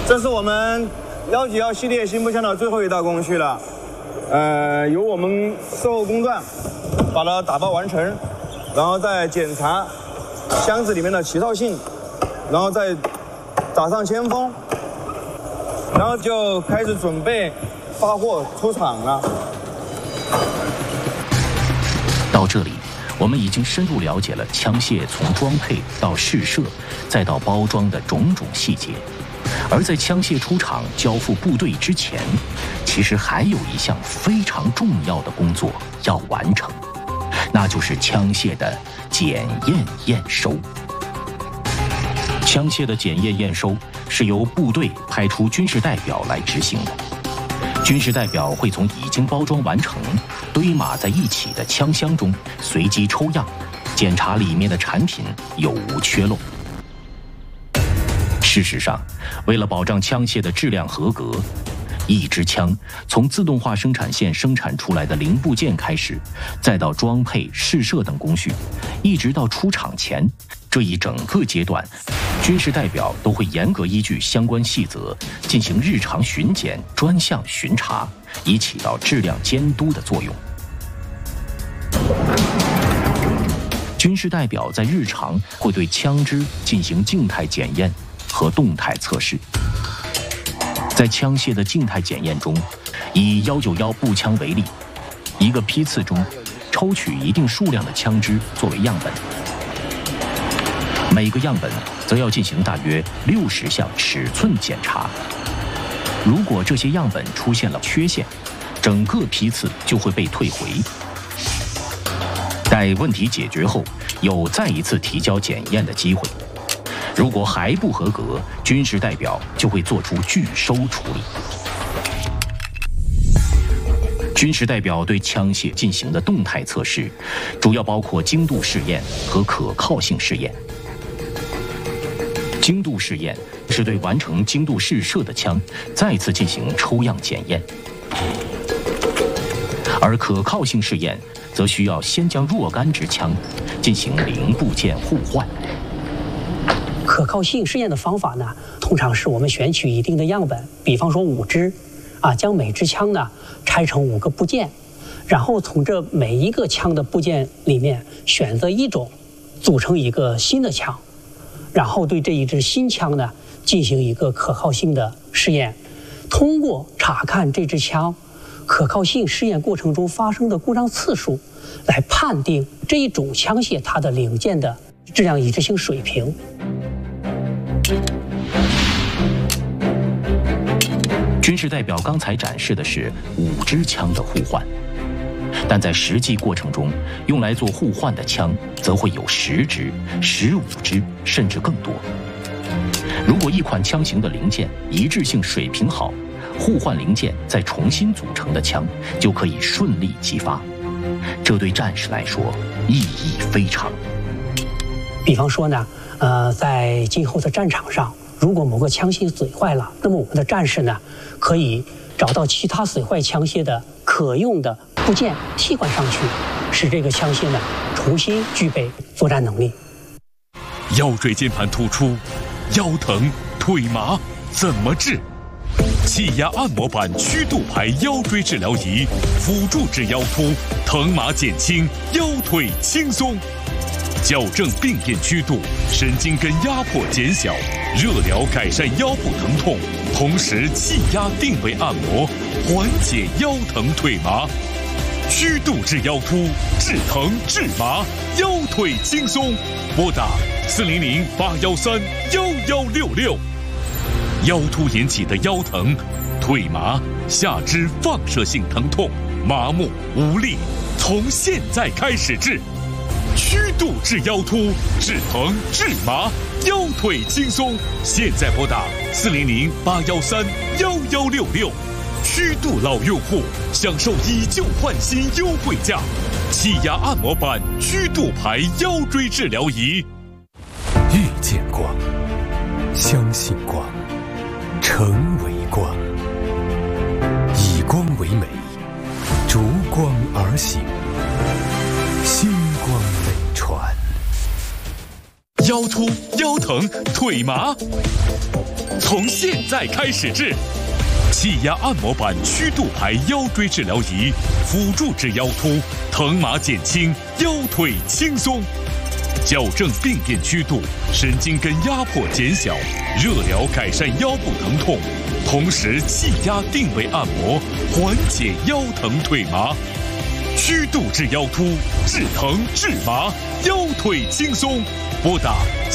这是我们191系列新步枪的最后一道工序了。由我们事后工段把它打包完成，然后再检查箱子里面的起套性，然后再打上铅封，然后就开始准备发货出厂了。 到这里，我们已经深入了解了枪械从装配到试射，再到包装的种种细节。而在枪械出厂交付部队之前，其实还有一项非常重要的工作要完成，那就是枪械的检验验收。枪械的检验验收是由部队派出军事代表来执行的。军事代表会从已经包装完成、堆码在一起的枪箱中随机抽样，检查里面的产品有无缺漏。事实上，为了保障枪械的质量合格，一支枪从自动化生产线生产出来的零部件开始，再到装配、试射等工序，一直到出厂前，这一整个阶段，军事代表都会严格依据相关细则进行日常巡检、专项巡查，以起到质量监督的作用。军事代表在日常会对枪支进行静态检验和动态测试。在枪械的静态检验中，以191步枪为例，一个批次中抽取一定数量的枪支作为样本，每个样本则要进行大约60项尺寸检查。如果这些样本出现了缺陷，整个批次就会被退回。待问题解决后，有再一次提交检验的机会。如果还不合格，军事代表就会做出拒收处理。军事代表对枪械进行的动态测试，主要包括精度试验和可靠性试验。精度试验是对完成精度试射的枪再次进行抽样检验，而可靠性试验则需要先将若干支枪进行零部件互换。 可靠性试验的方法呢，通常是我们选取一定的样本，比方说5支，将每支枪呢拆成5个部件，然后从这每一个枪的部件里面选择一种，组成一个新的枪，然后对这一支新枪呢进行一个可靠性的试验，通过查看这支枪可靠性试验过程中发生的故障次数，来判定这一种枪械它的零件的质量一致性水平。 军事代表刚才展示的是5支枪的互换，但在实际过程中，用来做互换的枪则会有10支、15支，甚至更多。如果一款枪型的零件一致性水平好，互换零件再重新组成的枪就可以顺利激发，这对战士来说意义非常。 比方说呢，在今后的战场上，如果某个枪械损坏了，那么我们的战士呢，可以找到其他损坏枪械的可用的部件替换上去，使这个枪械呢重新具备作战能力。 腰椎间盘突出、腰疼、腿麻怎么治？气压按摩板曲度排腰椎治疗仪，辅助治腰突，疼麻减轻，腰腿轻松。矫正病变曲度，神经根压迫减小，热疗改善腰部疼痛，同时气压定位按摩，缓解腰疼腿麻。曲度治腰突，治疼治麻，腰腿轻松。拨打400-813-1166。腰突引起的腰疼、腿麻、下肢放射性疼痛、麻木无力，从现在开始治。曲度治腰突，治疼治麻，腰腿轻松。现在拨打400-813-1166。曲度老用户享受以旧换新优惠价，气压按摩板曲度排腰椎治疗仪。 遇见光，相信光，成为光，以光为美，逐光而行，星光飞传。 腰突、腰疼、腿麻，从现在开始治。气压按摩板曲度牌腰椎治疗仪，辅助治腰突，疼麻减轻，腰腿轻松。矫正病变曲度，神经根压迫减小，热疗改善腰部疼痛，同时气压定位按摩，缓解腰疼腿麻。曲度治腰突，治疼治麻，腰腿轻松。拨打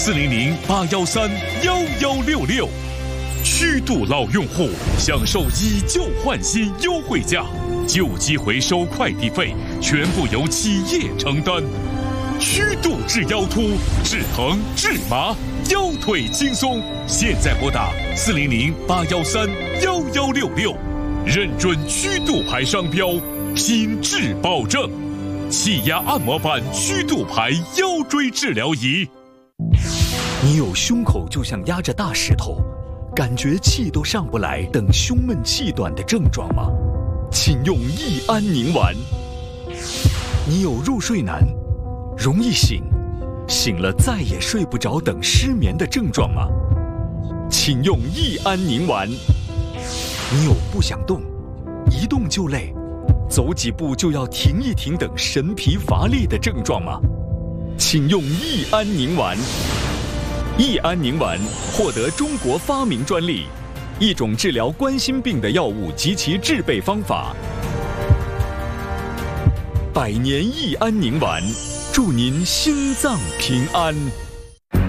400-813-1166。曲度老用户享受以旧换新优惠价，旧机回收快递费全部由企业承担。曲度治腰突，治疼治麻，腰腿轻松。现在拨打400-813-1166，认准曲度牌商标，品质保证。气压按摩板曲度牌腰椎治疗仪。 你有胸口就像压着大石头，感觉气都上不来等胸闷气短的症状吗？请用益安宁丸。你有入睡难、容易醒了再也睡不着等失眠的症状吗？请用益安宁丸。你有不想动、一动就累、走几步就要停一停等神疲乏力的症状吗？请用益安宁丸。益安宁丸获得中国发明专利，一种治疗冠心病的药物及其制备方法。百年益安宁丸，祝您心脏平安。